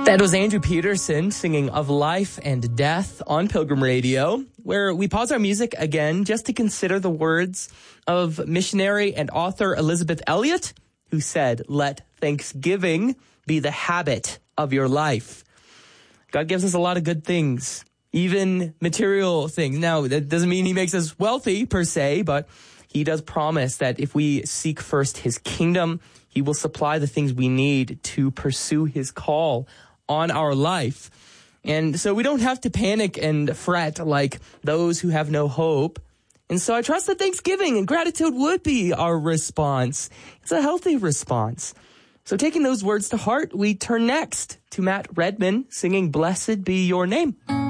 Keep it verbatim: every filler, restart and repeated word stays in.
That was Andrew Peterson singing Of Life and Death on Pilgrim Radio, where we pause our music again just to consider the words of missionary and author Elizabeth Elliot, who said, "Let thanksgiving be the habit of your life." God gives us a lot of good things, even material things. Now, that doesn't mean he makes us wealthy per se, but he does promise that if we seek first his kingdom, he will supply the things we need to pursue his call on our life. And so we don't have to panic and fret like those who have no hope. And so I trust that thanksgiving and gratitude would be our response. It's a healthy response. So taking those words to heart, we turn next to Matt Redman singing Blessed Be Your Name.